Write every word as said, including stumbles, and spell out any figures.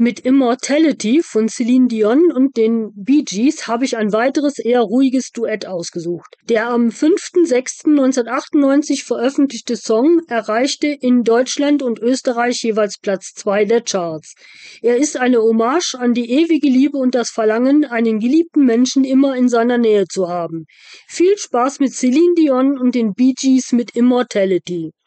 Mit Immortality von Celine Dion und den Bee Gees habe ich ein weiteres eher ruhiges Duett ausgesucht. Der am fünften sechsten neunzehnhundertachtundneunzig veröffentlichte Song erreichte in Deutschland und Österreich jeweils Platz zwei der Charts. Er ist eine Hommage an die ewige Liebe und das Verlangen, einen geliebten Menschen immer in seiner Nähe zu haben. Viel Spaß mit Celine Dion und den Bee Gees mit Immortality.